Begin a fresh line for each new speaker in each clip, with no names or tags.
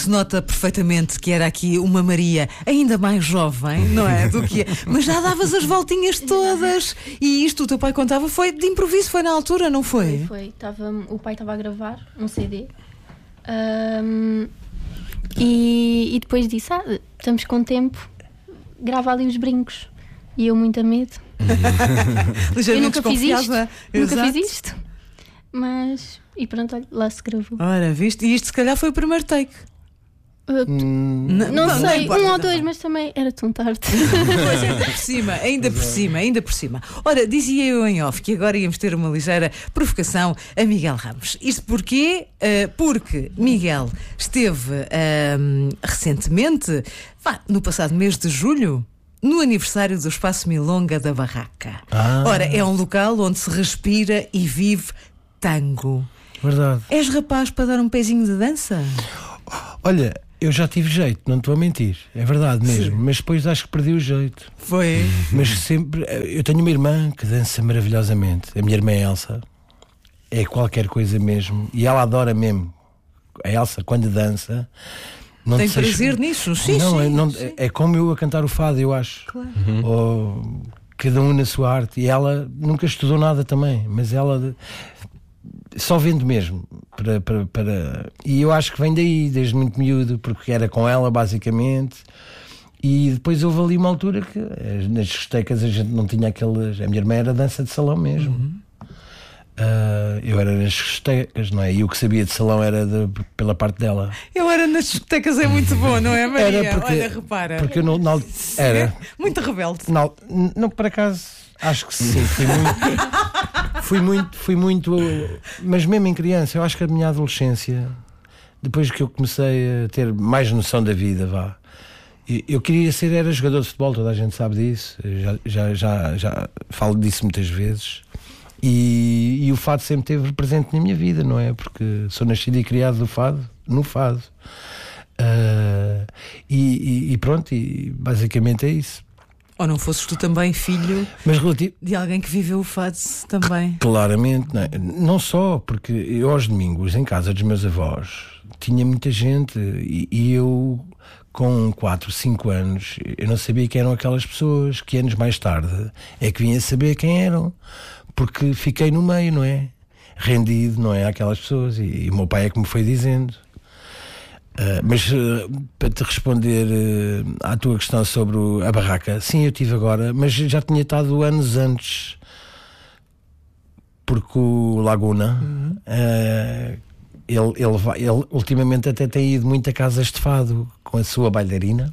se nota perfeitamente que era aqui uma Maria ainda mais jovem, não é? Do que mas já davas as voltinhas todas. E isto o teu pai contava foi de improviso, foi na altura, não foi?
Foi. O pai estava a gravar um CD e depois disse: estamos com tempo, grava ali os brincos. E eu muito a medo. Eu nunca fiz isto. Mas, e pronto, olha, lá se gravou.
Ora, viste? E isto se calhar foi o primeiro take.
Não sei, um ou dois, mas também era tão tarde.
Pois, ainda por cima. Ora, dizia eu em off que agora íamos ter uma ligeira provocação a Miguel Ramos. Isto porquê? Porque Miguel esteve recentemente, no passado mês de julho, no aniversário do Espaço Milonga da Barraca. Ora, é um local onde se respira e vive tango.
Verdade.
És rapaz para dar um pezinho de dança?
Olha, eu já tive jeito, não estou a mentir. É verdade mesmo. Sim. Mas depois acho que perdi o jeito.
Foi.
Mas sempre. Eu tenho uma irmã que dança maravilhosamente. A minha irmã Elsa. É qualquer coisa mesmo. E ela adora mesmo. A Elsa, quando dança.
Tem prazer nisso? Sim, sim.
É como eu a cantar o fado, eu acho.
Claro.
Ou cada um na sua arte. E ela nunca estudou nada também, mas ela só vende mesmo. E eu acho que vem daí, desde muito miúdo, porque era com ela, basicamente. E depois houve ali uma altura que nas discotecas a gente não tinha aquelas. A minha irmã era dança de salão mesmo. Eu era nas discotecas, não é? E o que sabia de salão era pela parte dela.
Eu era nas discotecas, é muito bom, não é, Maria?
Era porque,
olha, repara.
Porque eu era
muito rebelde.
Não, por acaso, acho que sim. Fui muito. Mas mesmo em criança, eu acho que a minha adolescência, depois que eu comecei a ter mais noção da vida, eu queria era jogador de futebol, toda a gente sabe disso. Já falo disso muitas vezes. E o fado sempre esteve presente na minha vida, não é? Porque sou nascido e criado no fado. E pronto, e basicamente é isso.
Ou não fosses tu também filho de alguém que viveu o fado também?
Claramente, não é? Não só, porque eu aos domingos, em casa dos meus avós, tinha muita gente e eu, com 4, 5 anos, eu não sabia quem eram aquelas pessoas, que anos mais tarde é que vinha saber quem eram. Porque fiquei no meio, não é? Rendido, não é? Àquelas pessoas. E o meu pai é que me foi dizendo. Mas para te responder à tua questão sobre a barraca, sim, eu tive agora, mas já tinha estado anos antes. Porque o Laguna, ele ultimamente até tem ido muito a casas de fado com a sua bailarina.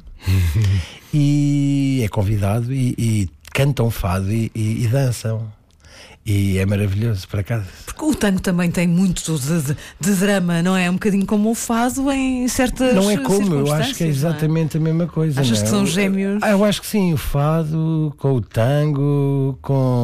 E é convidado e cantam fado e dançam. E é maravilhoso, por acaso.
Porque o tango também tem muito de drama, não é? Um bocadinho como o fado em certas
circunstâncias. Não é como, eu acho que é exatamente a mesma coisa.
Achas que são gêmeos?
Eu acho que sim, o fado, com o tango,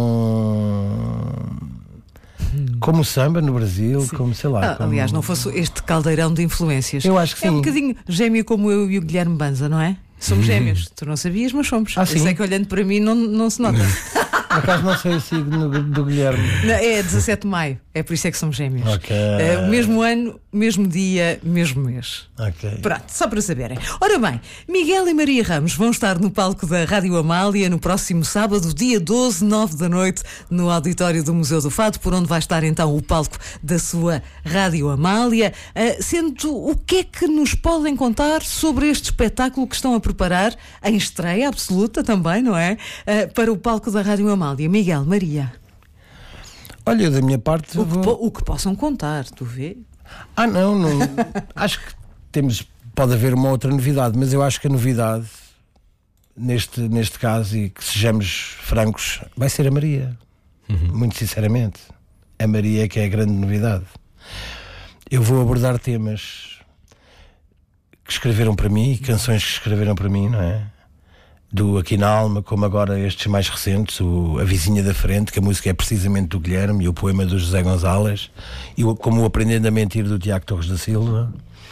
como o samba no Brasil, sim. Como sei lá.
Aliás, não fosse este caldeirão de influências.
Eu acho que sim.
É um bocadinho gêmeo como eu e o Guilherme Banza, não é? Somos gêmeos. Tu não sabias, mas somos. Eu sei que olhando para mim não se nota.
Por acaso não sei o signo do Guilherme.
Não, é 17 de maio, é por isso é que somos gêmeos.
Okay.
Mesmo ano, mesmo dia, mesmo mês.
Okay.
Pronto, só para saberem. Ora bem, Miguel e Maria Ramos vão estar no palco da Rádio Amália no próximo sábado, dia 12, 9 da noite, no auditório do Museu do Fado, por onde vai estar então o palco da sua Rádio Amália. Sendo o que é que nos podem contar sobre este espetáculo que estão a preparar, em estreia absoluta também, não é? Para o palco da Rádio Amália. Miguel, Maria.
Olha, da minha parte
o que possam contar, tu vê?
Não acho que pode haver uma outra novidade, mas eu acho que a novidade neste caso, e que sejamos francos, vai ser a Maria. Muito sinceramente, a Maria é que é a grande novidade. Eu vou abordar temas que escreveram para mim, canções que escreveram para mim, não é? Do Aqui na Alma, como agora estes mais recentes, A Vizinha da Frente, que a música é precisamente do Guilherme, e o poema do José Gonzalez, e como o Aprendendo a Mentir do Tiago Torres da Silva,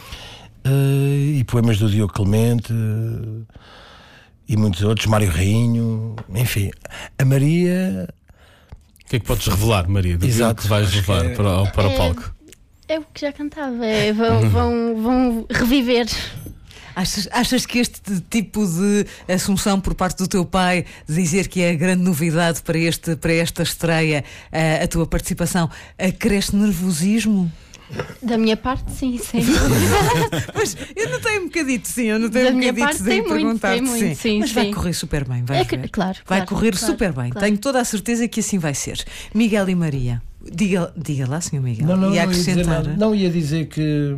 e poemas do Diogo Clemente, e muitos outros, Mário Rainho, enfim. A Maria...
O que é que podes revelar, Maria, do que vais levar para o palco?
É o que já cantava, vão reviver.
Achas que este tipo de assunção por parte do teu pai, dizer que é a grande novidade para esta estreia, a tua participação, acresce nervosismo?
Da minha parte, sim.
Mas eu notei um bocadito, sim. Eu notei
da
um
minha
bocadito
parte, tem muito, sim.
Mas vai correr super bem, vai ver.
Claro.
Vai correr super bem.
Claro.
Tenho toda a certeza que assim vai ser. Miguel e Maria, diga lá, Sr. Miguel.
Não
ia acrescentar.
Ia dizer que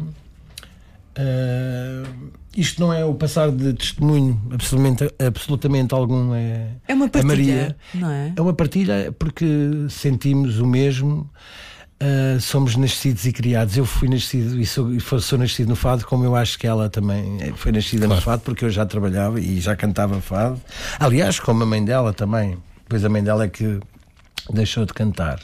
isto não é o passar de testemunho absolutamente algum.
É uma partilha,
Maria,
não é?
É uma partilha porque sentimos o mesmo. Somos nascidos e criados. Eu fui nascido e sou nascido no fado, como eu acho que ela também foi nascida no fado, porque eu já trabalhava e já cantava fado. Aliás, como a mãe dela também. Depois a mãe dela é que deixou de cantar.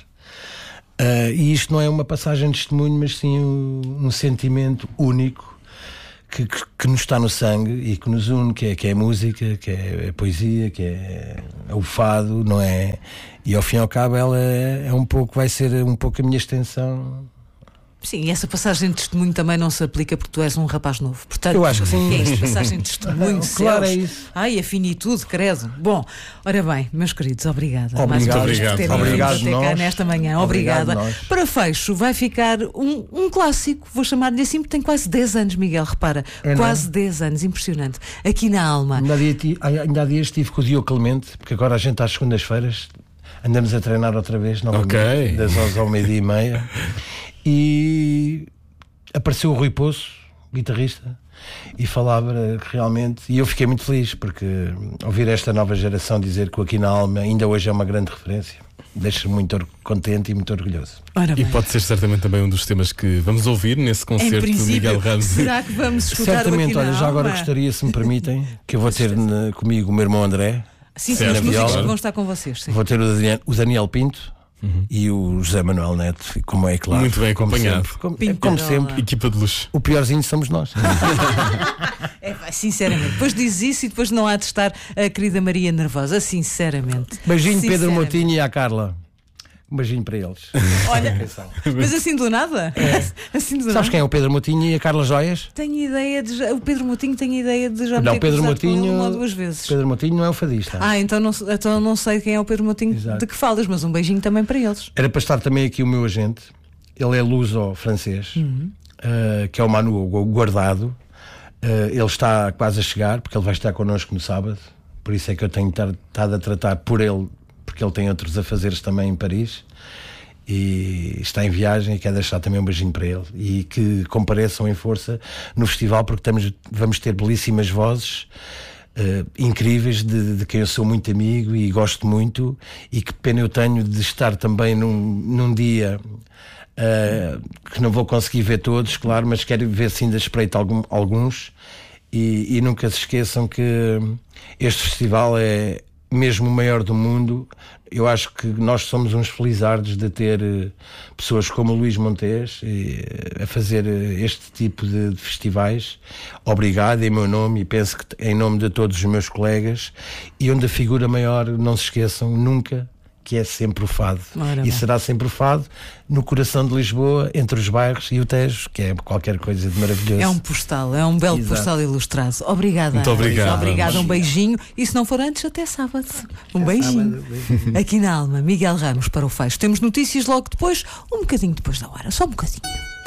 E isto não é uma passagem de testemunho, mas sim um sentimento único que nos está no sangue e que nos une, que é a música, que é a poesia, que é o fado, não é? E ao fim e ao cabo ela vai ser um pouco a minha extensão.
Sim, e essa passagem de testemunho também não se aplica porque tu és um rapaz novo. Portanto,
eu acho que sim.
É isto, passagem de testemunho,
claro, é isso.
Ai, a finitude, credo. Bom, ora bem, meus queridos, obrigada.
Obrigado
até cá nesta manhã. Obrigada.
Nós.
Para fecho, vai ficar um clássico, vou chamar-lhe assim, porque tem quase 10 anos, Miguel, repara. Quase 10 anos, impressionante. Aqui na Alma.
Ainda há dias estive com o Diogo Clemente, porque agora a gente às segundas-feiras andamos a treinar outra vez, novamente, das 11 ao 12:30. E apareceu o Rui Poço, guitarrista, e falava realmente, e eu fiquei muito feliz porque ouvir esta nova geração dizer que o Aqui na Alma ainda hoje é uma grande referência deixa-me muito contente e muito orgulhoso.
E pode ser certamente também um dos temas que vamos ouvir nesse concerto do Miguel Ramos.
Será que vamos escutar
certamente,
o Aqui na
já
Alma?
Agora gostaria, se me permitem, que eu vou ter comigo o meu irmão André.
Sim, os músicos que vão estar com vocês. Sim.
Vou ter o Daniel Pinto. E o José Manuel Neto, como é claro.
Muito bem acompanhado.
Como sempre.
Equipa de luxo.
O piorzinho somos nós.
Sinceramente. Depois diz isso e depois não há de estar a querida Maria nervosa. Sinceramente.
Beijinho Pedro Moutinho e à Carla. Um beijinho para eles.
Olha, mas assim do nada? Assim do
Sabes
nada?
quem é o Pedro Moutinho e a Carla Joias?
Tenho ideia de. O Pedro Moutinho tem ideia de já me
Não,
ter
Pedro
cruzado com ele
Moutinho,
uma ou duas vezes.
Pedro Moutinho não é o fadista.
Então não sei quem é o Pedro Moutinho.
Exato.
De que falas, mas um beijinho também para eles.
Era para estar também aqui o meu agente. Ele é luso-francês, que é o Manu Guardado. Ele está quase a chegar, porque ele vai estar connosco no sábado. Por isso é que eu tenho estado a tratar por ele, porque ele tem outros afazeres também em Paris. E está em viagem e quero deixar também um beijinho para ele e que compareçam em força no festival, porque vamos ter belíssimas vozes incríveis de quem eu sou muito amigo e gosto muito, e que pena eu tenho de estar também num dia que não vou conseguir ver todos, claro, mas quero ver se ainda espreito alguns e nunca se esqueçam que este festival é mesmo o maior do mundo. Eu acho que nós somos uns felizardos de ter pessoas como o Luís Montes a fazer este tipo de festivais. Obrigado em meu nome e penso que em nome de todos os meus colegas, e onde a figura maior, não se esqueçam nunca, que é sempre o fado. E será sempre o fado no coração de Lisboa, entre os bairros e o Tejo, que é qualquer coisa de maravilhoso.
É um postal, é um belo postal ilustrado. Obrigada.
Muito obrigado.
Obrigada, um beijinho. E se não for antes, até sábado. Um beijinho. Aqui na Alma, Miguel Ramos para o Fecho. Temos notícias logo depois, um bocadinho depois da hora, só um bocadinho.